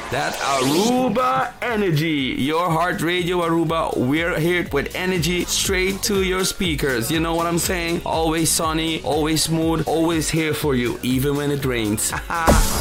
That Aruba energy. Your heart radio Aruba. We're here with energy straight to your speakers. You know what I'm saying? Always sunny, always smooth, always here for you, even when it rains.